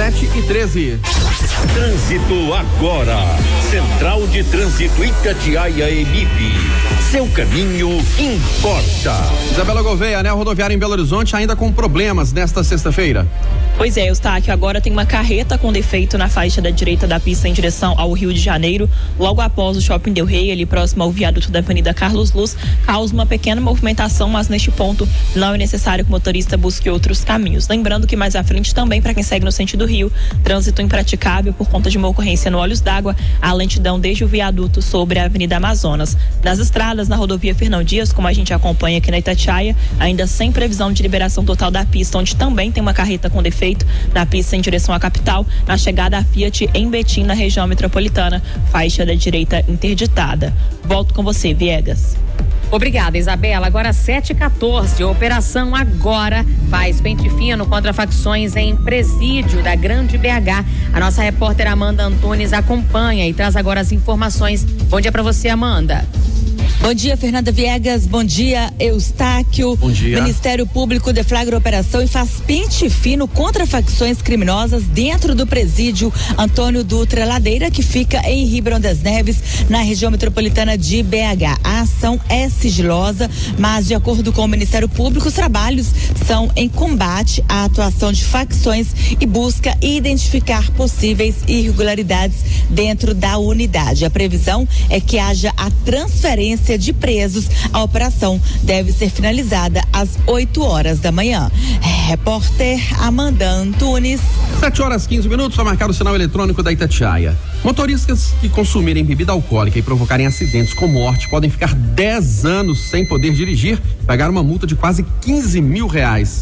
7:13. Trânsito agora. Central de Trânsito Itatiaia Emip. Seu caminho importa. Isabela Gouveia, né? A rodoviária em Belo Horizonte ainda com problemas nesta sexta-feira. Pois é, Eustáquio, agora tem uma carreta com defeito na faixa da direita da pista em direção ao Rio de Janeiro, logo após o Shopping Del Rey, ali próximo ao viaduto da Avenida Carlos Luz, causa uma pequena movimentação, mas neste ponto não é necessário que o motorista busque outros caminhos. Lembrando que mais à frente também, para quem segue no sentido Rio, trânsito impraticável por conta de uma ocorrência no Olhos d'Água, a lentidão desde o viaduto sobre a Avenida Amazonas. Nas estradas, na rodovia Fernão Dias, como a gente acompanha aqui na Itatiaia, ainda sem previsão de liberação total da pista, onde também tem uma carreta com defeito na pista em direção à capital, na chegada à Fiat em Betim, na região metropolitana, faixa da direita interditada. Volto com você, Viegas. Obrigada, Isabela. Agora 7:14. Operação Agora faz pente fino contra facções em presídio da Grande BH. A nossa repórter Amanda Antunes acompanha e traz agora as informações. Bom dia para você, Amanda. Bom dia, Fernanda Viegas. Bom dia, Eustáquio. Bom dia. Ministério Público deflagra operação e faz pente fino contra facções criminosas dentro do presídio Antônio Dutra Ladeira, que fica em Ribeirão das Neves, na região metropolitana de BH. A ação é sigilosa, mas de acordo com o Ministério Público, os trabalhos são em combate à atuação de facções e busca identificar possíveis irregularidades dentro da unidade. A previsão é que haja a transferência de presos. A operação deve ser finalizada às 8h da manhã. Repórter Amanda Antunes. 7:15, vai marcar o sinal eletrônico da Itatiaia. Motoristas que consumirem bebida alcoólica e provocarem acidentes com morte podem ficar 10 anos sem poder dirigir, pagar uma multa de quase R$15 mil.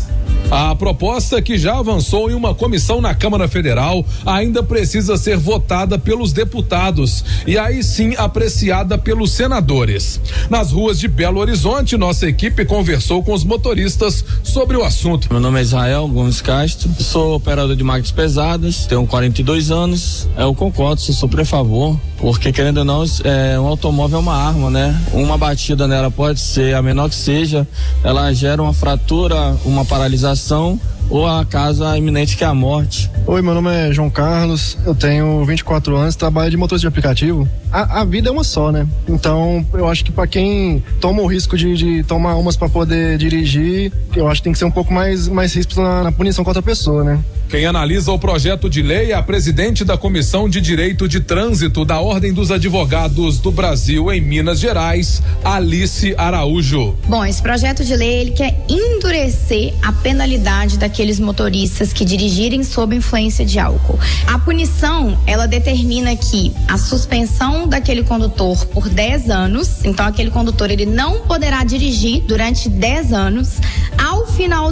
A proposta, que já avançou em uma comissão na Câmara Federal, ainda precisa ser votada pelos deputados e aí sim apreciada pelos senadores. Nas ruas de Belo Horizonte, nossa equipe conversou com os motoristas sobre o assunto. Meu nome é Israel Gomes Castro, sou operador de máquinas pesadas, tenho 42 anos. Eu concordo, sou super a favor, porque querendo ou não, um automóvel é uma arma, né? Uma batida nela pode ser a menor que seja, ela gera uma fratura, uma paralisação ou a causa iminente que é a morte. Oi, meu nome é João Carlos, eu tenho 24 anos, trabalho de motorista de aplicativo. A vida é uma só, né? Então, eu acho que para quem toma o risco de tomar umas para poder dirigir, eu acho que tem que ser um pouco mais ríspido na punição contra a pessoa, né? Quem analisa o projeto de lei é a presidente da Comissão de Direito de Trânsito da Ordem dos Advogados do Brasil em Minas Gerais, Alice Araújo. Bom, esse projeto de lei, ele quer endurecer a penalidade daqueles motoristas que dirigirem sob influência de álcool. A punição, ela determina que a suspensão daquele condutor por 10 anos, então aquele condutor ele não poderá dirigir durante 10 anos, ao final